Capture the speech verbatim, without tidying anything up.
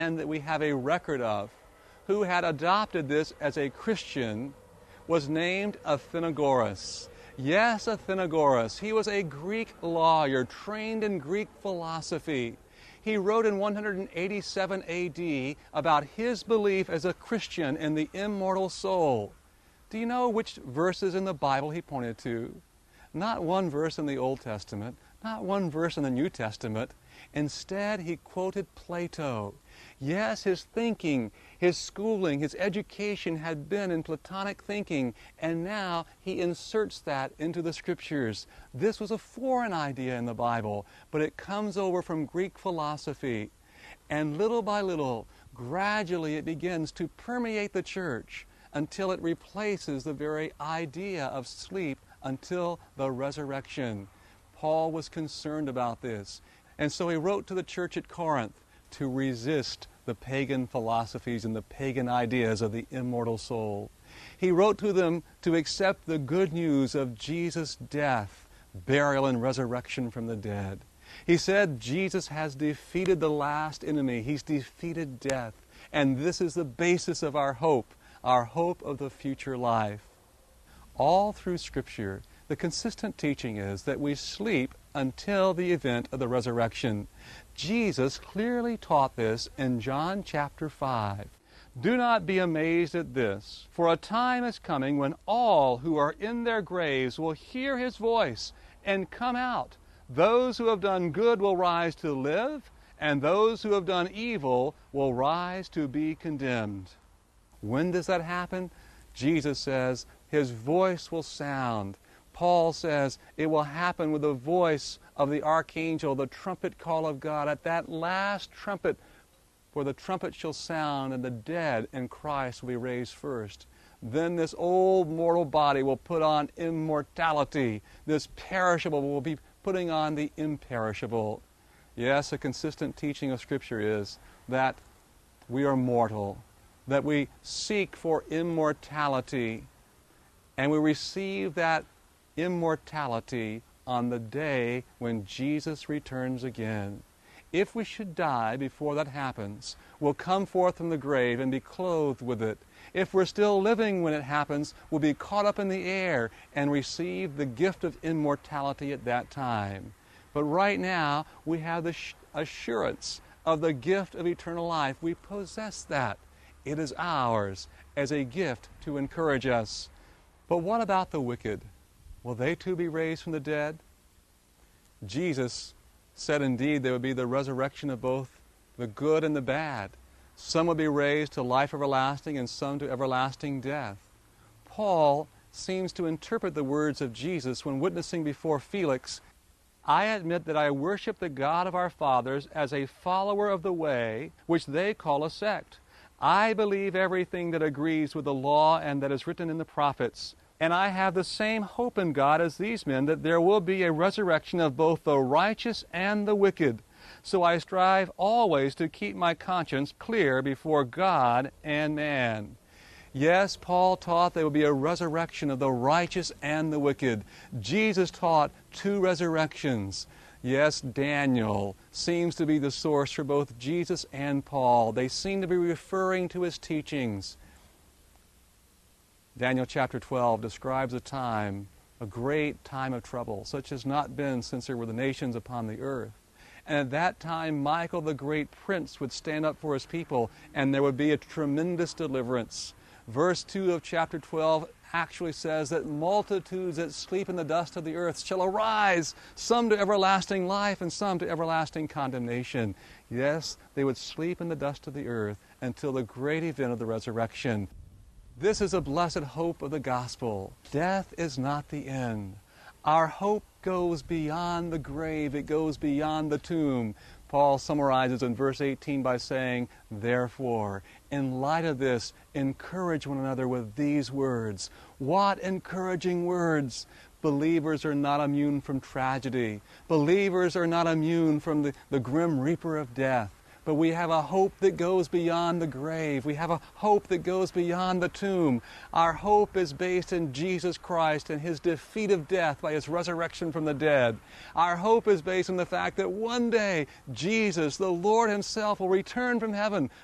and that we have a record of, who had adopted this as a Christian, was named Athenagoras. Yes, Athenagoras. He was a Greek lawyer trained in Greek philosophy. He wrote in one hundred eighty-seven A D about his belief as a Christian in the immortal soul. Do you know which verses in the Bible he pointed to? Not one verse in the Old Testament, not one verse in the New Testament. Instead, he quoted Plato. Yes, his thinking, his schooling, his education had been in Platonic thinking, and now he inserts that into the Scriptures. This was a foreign idea in the Bible, but it comes over from Greek philosophy. And little by little, gradually it begins to permeate the church until it replaces the very idea of sleep until the resurrection. Paul was concerned about this, and so he wrote to the church at Corinth to resist the pagan philosophies and the pagan ideas of the immortal soul. He wrote to them to accept the good news of Jesus' death, burial, and resurrection from the dead. He said Jesus has defeated the last enemy. He's defeated death. And this is the basis of our hope, our hope of the future life. All through Scripture, the consistent teaching is that we sleep until the event of the resurrection. Jesus clearly taught this in John chapter five. Do not be amazed at this, for a time is coming when all who are in their graves will hear his voice and come out. Those who have done good will rise to live, and those who have done evil will rise to be condemned. When does that happen? Jesus says his voice will sound. Paul says it will happen with the voice of the archangel, the trumpet call of God, at that last trumpet, for the trumpet shall sound, and the dead in Christ will be raised first. Then this old mortal body will put on immortality. This perishable will be putting on the imperishable. Yes, a consistent teaching of Scripture is that we are mortal, that we seek for immortality, and we receive that immortality on the day when Jesus returns again. If we should die before that happens, we'll come forth from the grave and be clothed with it. If we're still living when it happens, we'll be caught up in the air and receive the gift of immortality at that time. But right now, we have the assurance of the gift of eternal life. We possess that. It is ours as a gift to encourage us. But what about the wicked? Will they too be raised from the dead? Jesus said indeed there would be the resurrection of both the good and the bad. Some would be raised to life everlasting and some to everlasting death. Paul seems to interpret the words of Jesus when witnessing before Felix, I admit that I worship the God of our fathers as a follower of the way, which they call a sect. I believe everything that agrees with the law and that is written in the prophets. And I have the same hope in God as these men, that there will be a resurrection of both the righteous and the wicked. So I strive always to keep my conscience clear before God and man. Yes, Paul taught there will be a resurrection of the righteous and the wicked. Jesus taught two resurrections. Yes, Daniel seems to be the source for both Jesus and Paul. They seem to be referring to his teachings. Daniel chapter twelve describes a time, a great time of trouble, such has not been since there were the nations upon the earth. And at that time, Michael the great prince would stand up for his people, and there would be a tremendous deliverance. Verse two of chapter twelve actually says that multitudes that sleep in the dust of the earth shall arise, some to everlasting life and some to everlasting condemnation. Yes, they would sleep in the dust of the earth until the great event of the resurrection. This is a blessed hope of the gospel. Death is not the end. Our hope goes beyond the grave. It goes beyond the tomb. Paul summarizes in verse eighteen by saying, therefore, in light of this, encourage one another with these words. What encouraging words! Believers are not immune from tragedy. Believers are not immune from the, the grim reaper of death. But we have a hope that goes beyond the grave. We have a hope that goes beyond the tomb. Our hope is based in Jesus Christ and His defeat of death by His resurrection from the dead. Our hope is based on the fact that one day Jesus, the Lord Himself, will return from heaven